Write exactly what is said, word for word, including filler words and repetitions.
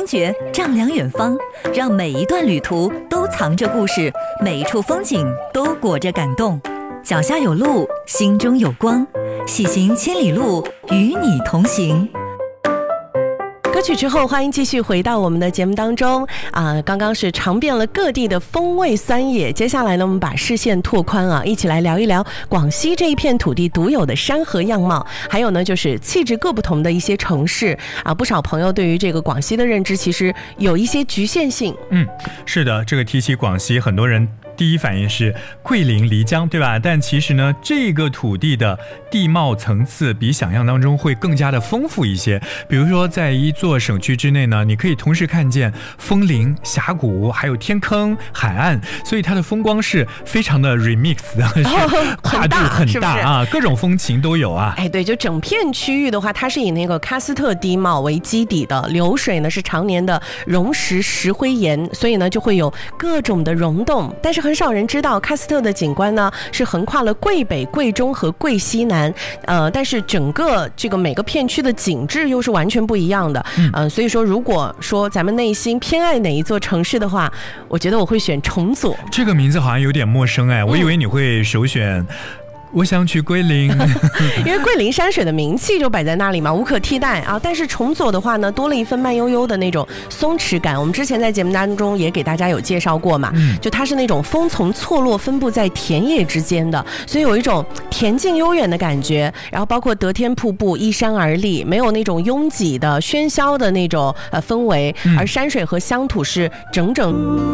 觉，丈量远方，让每一段旅途都藏着故事，每一处风景都裹着感动。脚下有路，心中有光，喜行千里路，与你同行。 歌曲之后，欢迎继续回到我们的节目当中啊、呃！刚刚是尝遍了各地的风味酸野，接下来呢，我们把视线拓宽啊，一起来聊一聊广西这一片土地独有的山河样貌，还有呢，就是气质各不同的一些城市啊。不少朋友对于这个广西的认知其实有一些局限性。 嗯，是的，这个提起广西，很多人第一反应是桂林漓江，对吧？但其实呢，这个土地的地貌层次比想象当中会更加的丰富一些。比如说，在一座省区之内呢，你可以同时看见枫林、峡谷，还有天坑、海岸，所以它的风光是非常的 remix 的，哦、跨度很大，很大啊，各种风情都有啊。 哎，对，就整片区域的话，它是以那个喀斯特地貌为基底的，流水呢是常年的溶石石灰岩，所以呢就会有各种的溶洞，但是很少人知道喀斯特的景观呢是横跨了桂北、桂中和桂西南，呃，但是整个这个每个片区的景致又是完全不一样的，嗯、呃，所以说如果说咱们内心偏爱哪一座城市的话，我觉得我会选崇左。 这个名字好像有点陌生哎，我以为你会首选。我想去桂林因为桂林山水的名气就摆在那里嘛，无可替代啊。但是崇左的话呢，多了一份慢悠悠的那种松弛感。我们之前在节目当中也给大家有介绍过嘛，嗯、就它是那种风丛错落分布在田野之间的，所以有一种恬静悠远的感觉。然后包括得天瀑布依山而立，没有那种拥挤的喧嚣的那种呃氛围，而山水和乡土是整整